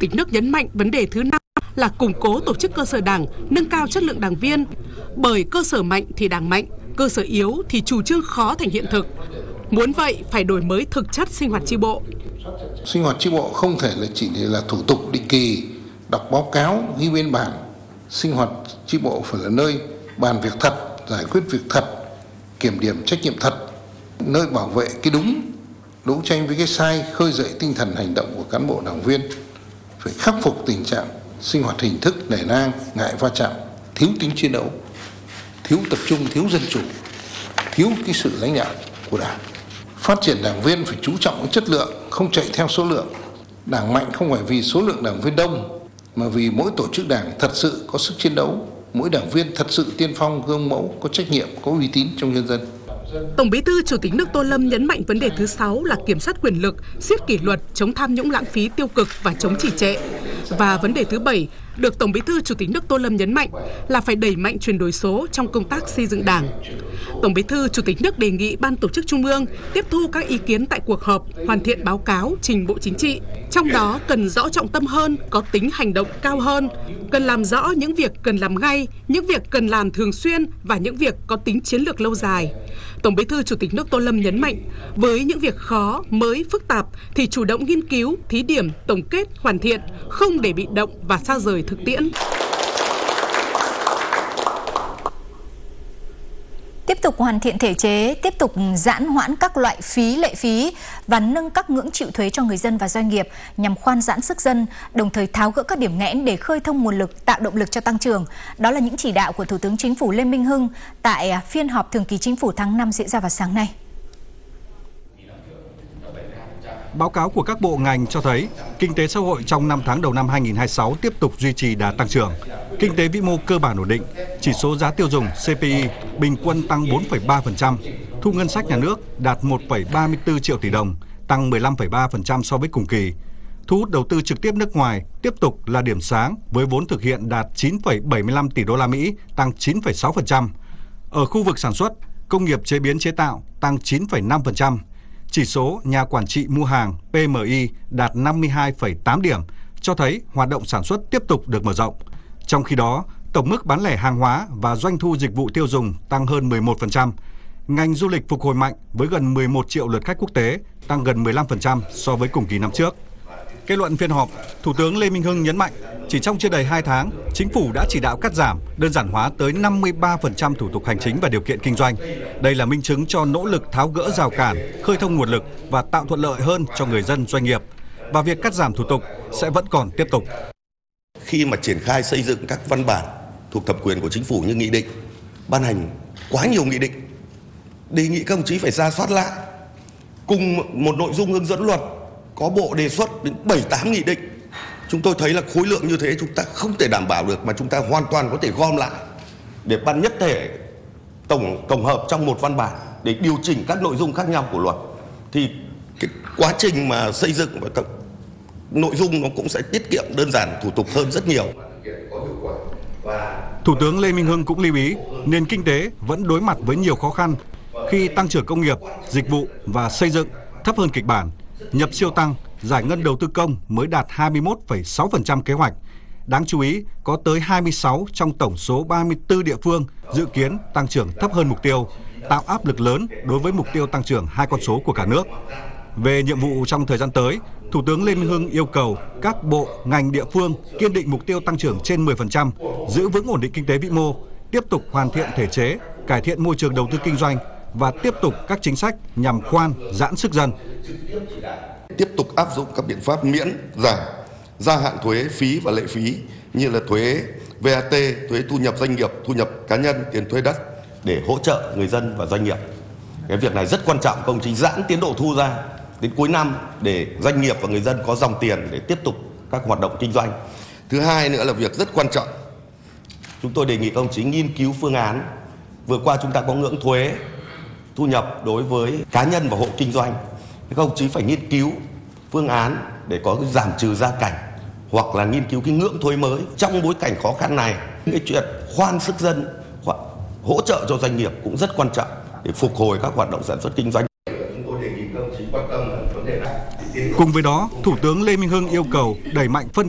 tịch nước nhấn mạnh vấn đề thứ 5 là củng cố tổ chức cơ sở Đảng, nâng cao chất lượng đảng viên. Bởi cơ sở mạnh thì Đảng mạnh, cơ sở yếu thì chủ trương khó thành hiện thực. Muốn vậy phải đổi mới thực chất sinh hoạt chi bộ. Sinh hoạt chi bộ không thể chỉ là thủ tục định kỳ, đọc báo cáo, ghi biên bản. Sinh hoạt chi bộ phải là nơi bàn việc thật, giải quyết việc thật, kiểm điểm trách nhiệm thật, nơi bảo vệ cái đúng, đấu tranh với cái sai, khơi dậy tinh thần hành động của cán bộ đảng viên. Phải khắc phục tình trạng sinh hoạt hình thức nể nang, ngại va chạm, thiếu tính chiến đấu, thiếu tập trung, thiếu dân chủ, thiếu cái sự lãnh đạo của Đảng. Phát triển đảng viên phải chú trọng chất lượng, không chạy theo số lượng. Đảng mạnh không phải vì số lượng đảng viên đông, mà vì mỗi tổ chức đảng thật sự có sức chiến đấu, mỗi đảng viên thật sự tiên phong, gương mẫu, có trách nhiệm, có uy tín trong nhân dân. Tổng Bí thư Chủ tịch nước Tô Lâm nhấn mạnh vấn đề thứ 6 là kiểm soát quyền lực, siết kỷ luật, chống tham nhũng lãng phí tiêu cực và chống trì trệ. Và vấn đề thứ 7 được Tổng Bí thư Chủ tịch nước Tô Lâm nhấn mạnh là phải đẩy mạnh chuyển đổi số trong công tác xây dựng Đảng. Tổng Bí thư Chủ tịch nước đề nghị Ban Tổ chức Trung ương tiếp thu các ý kiến tại cuộc họp, hoàn thiện báo cáo trình Bộ Chính trị. Trong đó cần rõ trọng tâm hơn, có tính hành động cao hơn, cần làm rõ những việc cần làm ngay, những việc cần làm thường xuyên và những việc có tính chiến lược lâu dài. Tổng Bí thư Chủ tịch nước Tô Lâm nhấn mạnh, với những việc khó, mới, phức tạp thì chủ động nghiên cứu, thí điểm, tổng kết, hoàn thiện, không để bị động và xa rời thực tiễn. Tiếp tục hoàn thiện thể chế, tiếp tục giãn hoãn các loại phí, lệ phí và nâng các ngưỡng chịu thuế cho người dân và doanh nghiệp nhằm khoan giãn sức dân, đồng thời tháo gỡ các điểm nghẽn để khơi thông nguồn lực, tạo động lực cho tăng trưởng. Đó là những chỉ đạo của Thủ tướng Chính phủ Lê Minh Hưng tại phiên họp thường kỳ Chính phủ tháng 5 diễn ra vào sáng nay. Báo cáo của các bộ ngành cho thấy, kinh tế xã hội trong 5 tháng đầu năm 2026 tiếp tục duy trì đà tăng trưởng. Kinh tế vĩ mô cơ bản ổn định, chỉ số giá tiêu dùng CPI bình quân tăng 4,3%, thu ngân sách nhà nước đạt 1,34 triệu tỷ đồng, tăng 15,3% so với cùng kỳ. Thu hút đầu tư trực tiếp nước ngoài tiếp tục là điểm sáng với vốn thực hiện đạt 9,75 tỷ đô la Mỹ, tăng 9,6%. Ở khu vực sản xuất, công nghiệp chế biến chế tạo tăng 9,5%. Chỉ số nhà quản trị mua hàng PMI đạt 52,8 điểm, cho thấy hoạt động sản xuất tiếp tục được mở rộng. Trong khi đó, tổng mức bán lẻ hàng hóa và doanh thu dịch vụ tiêu dùng tăng hơn 11%. Ngành du lịch phục hồi mạnh với gần 11 triệu lượt khách quốc tế, tăng gần 15% so với cùng kỳ năm trước. Kết luận phiên họp, Thủ tướng Lê Minh Hưng nhấn mạnh, chỉ trong chưa đầy 2 tháng, Chính phủ đã chỉ đạo cắt giảm, đơn giản hóa tới 53% thủ tục hành chính và điều kiện kinh doanh. Đây là minh chứng cho nỗ lực tháo gỡ rào cản, khơi thông nguồn lực và tạo thuận lợi hơn cho người dân doanh nghiệp. Và việc cắt giảm thủ tục sẽ vẫn còn tiếp tục. Khi mà triển khai xây dựng các văn bản thuộc thẩm quyền của Chính phủ như nghị định, ban hành quá nhiều nghị định, đề nghị các đồng chí phải ra soát lại. Cùng một nội dung hướng dẫn luật, có bộ đề xuất đến 7-8 nghị định. Chúng tôi thấy là khối lượng như thế chúng ta không thể đảm bảo được, mà chúng ta hoàn toàn có thể gom lại để ban nhất thể tổng hợp trong một văn bản để điều chỉnh các nội dung khác nhau của luật. Thì cái quá trình mà xây dựng và nội dung nó cũng sẽ tiết kiệm, đơn giản thủ tục hơn rất nhiều. Thủ tướng Lê Minh Hưng cũng lưu ý, nền kinh tế vẫn đối mặt với nhiều khó khăn khi tăng trưởng công nghiệp, dịch vụ và xây dựng thấp hơn kịch bản, nhập siêu tăng, giải ngân đầu tư công mới đạt 21,6% kế hoạch. Đáng chú ý, có tới 26 trong tổng số 34 địa phương dự kiến tăng trưởng thấp hơn mục tiêu, tạo áp lực lớn đối với mục tiêu tăng trưởng 2 con số của cả nước. Về nhiệm vụ trong thời gian tới, Thủ tướng Lê Minh Hưng yêu cầu các bộ, ngành địa phương kiên định mục tiêu tăng trưởng trên 10%, giữ vững ổn định kinh tế vĩ mô, tiếp tục hoàn thiện thể chế, cải thiện môi trường đầu tư kinh doanh và tiếp tục các chính sách nhằm khoan giãn sức dân. Tiếp tục áp dụng các biện pháp miễn, giảm, gia hạn thuế, phí và lệ phí như là thuế VAT, thuế thu nhập doanh nghiệp, thu nhập cá nhân, tiền thuê đất để hỗ trợ người dân và doanh nghiệp. Cái việc này rất quan trọng, công chí giãn tiến độ thu ra đến cuối năm để doanh nghiệp và người dân có dòng tiền để tiếp tục các hoạt động kinh doanh. Thứ hai nữa là việc rất quan trọng, chúng tôi đề nghị công chí nghiên cứu phương án. Vừa qua chúng ta có ngưỡng thuế thu nhập đối với cá nhân và hộ kinh doanh. Các đồng chí phải nghiên cứu phương án để có cái giảm trừ gia cảnh hoặc là nghiên cứu cái ngưỡng thuế mới trong bối cảnh khó khăn này. Cái chuyện khoan sức dân, hỗ trợ cho doanh nghiệp cũng rất quan trọng để phục hồi các hoạt động sản xuất kinh doanh. Cùng với đó, Thủ tướng Lê Minh Hưng yêu cầu đẩy mạnh phân